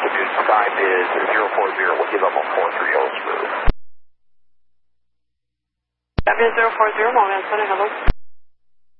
altitude, Skype is 040, we'll give up on 430 smooth. Skype is 040, moment, hello.